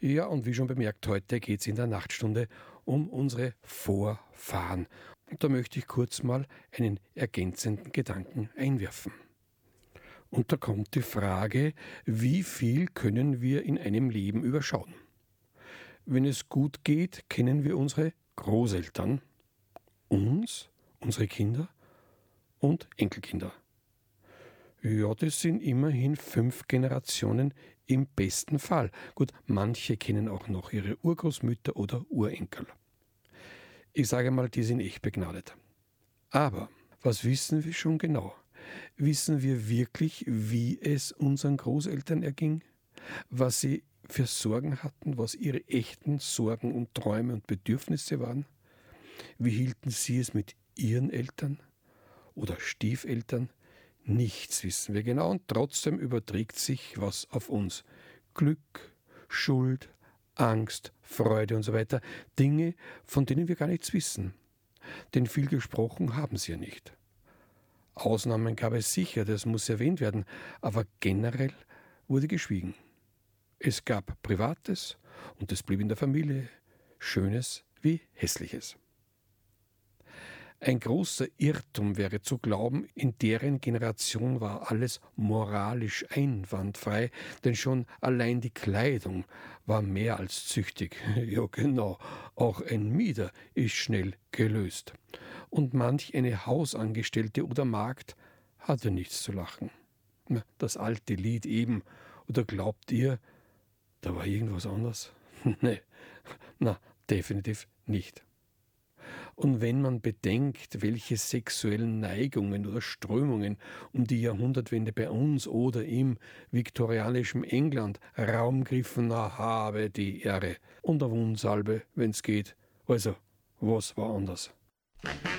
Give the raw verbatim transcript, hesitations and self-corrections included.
Ja, und wie schon bemerkt, heute geht es in der Nachtstunde um unsere Vorfahren. Und da möchte ich kurz mal einen ergänzenden Gedanken einwerfen. Und da kommt die Frage, wie viel können wir in einem Leben überschauen? Wenn es gut geht, kennen wir unsere Großeltern, uns, unsere Kinder und Enkelkinder. Ja, das sind immerhin fünf Generationen im besten Fall. Gut, manche kennen auch noch ihre Urgroßmütter oder Urenkel. Ich sage mal, die sind echt begnadet. Aber was wissen wir schon genau? Wissen wir wirklich, wie es unseren Großeltern erging? Was sie für Sorgen hatten, was ihre echten Sorgen und Träume und Bedürfnisse waren? Wie hielten sie es mit ihren Eltern oder Stiefeltern? Nichts wissen wir genau und trotzdem überträgt sich was auf uns. Glück, Schuld, Angst, Freude und so weiter. Dinge, von denen wir gar nichts wissen. Denn viel gesprochen haben sie ja nicht. Ausnahmen gab es sicher, das muss erwähnt werden, aber generell wurde geschwiegen. Es gab Privates und es blieb in der Familie, Schönes wie Hässliches. Ein großer Irrtum wäre zu glauben, in deren Generation war alles moralisch einwandfrei, denn schon allein die Kleidung war mehr als züchtig. Ja genau, auch ein Mieder ist schnell gelöst. Und manch eine Hausangestellte oder Magd hatte nichts zu lachen. Das alte Lied eben. Oder glaubt ihr, da war irgendwas anders? Nee, na, definitiv nicht. Und wenn man bedenkt, welche sexuellen Neigungen oder Strömungen um die Jahrhundertwende bei uns oder im viktorianischen England Raum griffen, na habe die Ehre. Und eine Wundsalbe, wenn's geht. Also, was war anders?